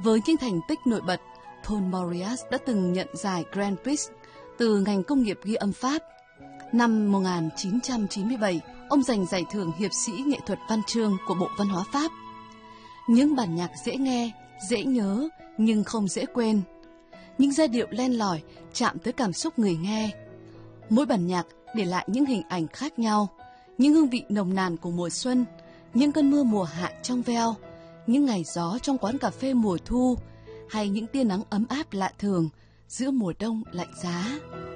Với những thành tích nổi bật, Paul Mauriac đã từng nhận giải Grand Prix từ ngành công nghiệp ghi âm Pháp. Năm 1997, ông giành giải thưởng hiệp sĩ nghệ thuật văn chương của Bộ Văn hóa Pháp. Những bản nhạc dễ nghe, dễ nhớ nhưng không dễ quên. Những giai điệu len lỏi chạm tới cảm xúc người nghe. Mỗi bản nhạc để lại những hình ảnh khác nhau, những hương vị nồng nàn của mùa xuân, những cơn mưa mùa hạ trong veo, những ngày gió trong quán cà phê mùa thu, hay những tia nắng ấm áp lạ thường giữa mùa đông lạnh giá.